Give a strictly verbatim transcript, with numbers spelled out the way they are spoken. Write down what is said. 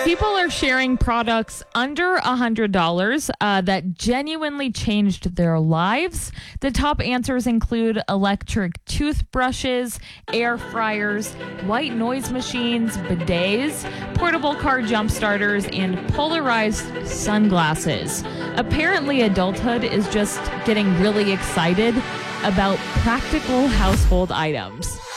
People are sharing products under one hundred dollars uh, that genuinely changed their lives. The top answers include electric toothbrushes, air fryers, white noise machines, bidets, portable car jump starters, and polarized sunglasses. Apparently, adulthood is just getting really excited about practical household items.